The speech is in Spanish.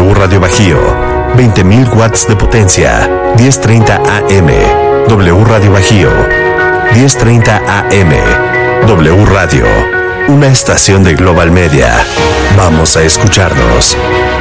W Radio Bajío, 20.000 watts de potencia, 1030 AM. W Radio Bajío, 1030 AM. W Radio, una estación de Global Media. Vamos a escucharnos.